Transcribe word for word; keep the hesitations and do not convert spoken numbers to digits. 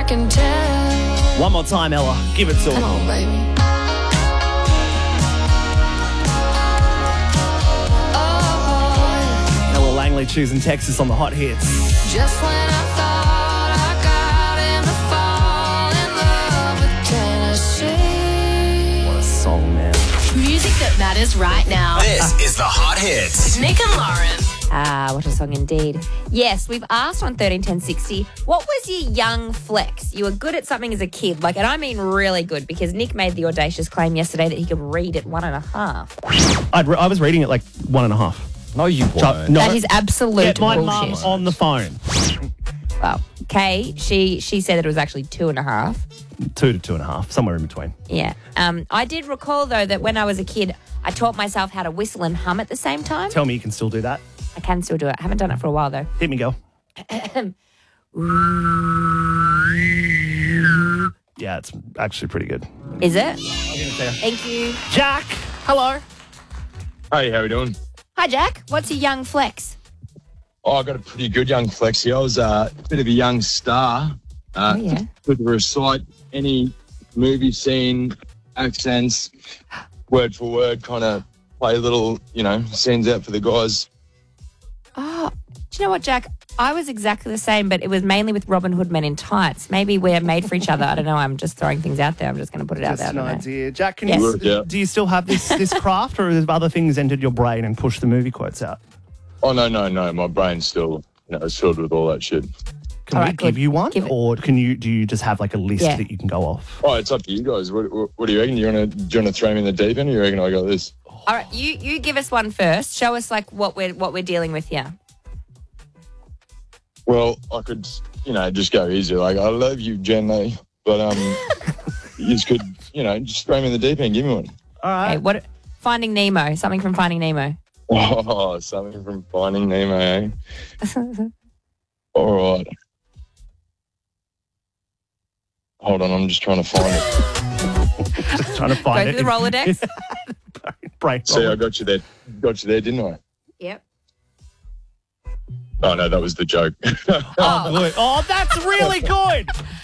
can tell. One more time, Ella. Give it to Come her. on, baby. Oh, Ella Langley choosing Texas on the hot hits. just when I thought I got him to fall in love with Tennessee. What a song, man. Music that matters right now. This is the Hot Hits. Nick and Lauren. Ah, what a song indeed. Yes, we've asked on thirteen ten sixty, what was your young flex? You were good at something as a kid, like, and I mean really good, because Nick made the audacious claim yesterday that he could read at one and a half. I'd re- I was reading it like one and a half. No, you So- weren't. no, That is absolute Get my mum bullshit. on the phone. Well, Kay, she she said that it was actually two and a half. Two to two and a half, somewhere in between. Yeah. Um, I did recall, though, that when I was a kid, I taught myself how to whistle and hum at the same time. Tell me you can still do that. I can still do it. I haven't done it for a while, though. Hit me, go. Yeah, it's actually pretty good. Is it? Thank you. Jack, hello. Hey, how we doing? Hi, Jack. What's your young flex? Oh, I got a pretty good young flex here. I was uh, a bit of a young star. Uh, Oh, yeah. Could recite any movie scene, accents, word for word, kind of play little, you know, scenes out for the guys. Oh, do you know what, Jack? I was exactly the same, but it was mainly with Robin Hood Men in Tights. Maybe we're made for each other. I don't know. I'm just throwing things out there. I'm just going to put it out Just there. an I don't know. idea. Jack, can Yes. you, Work out. do you still have this, this craft, or have other things entered your brain and pushed the movie quotes out? Oh, no, no, no. My brain's still, you know, it's filled with all that shit. Can All we right, give good. you one, Give it- or can you? Do you just have like a list Yeah. that you can go off? Oh, it's up to you guys. What, what, what do you reckon? You wanna, do you want to throw me in the deep end, or you reckon I got this? All right, you you give us one first. Show us like what we're what we're dealing with here. Well, I could, you know, just go easy. Like, I love you, Jenny, but um, you just could, you know, just throw me in the deep end. Give me one. All right. Okay, what? Finding Nemo. Something from Finding Nemo. Oh, something from Finding Nemo, eh? All right. Hold on, I'm just trying to find it. Just trying to Go find through it. the Rolodex. Brain See, I roll. got you there. Got you there, didn't I? Yep. Oh, no, that was the joke. Oh, Good. Oh, that's really good.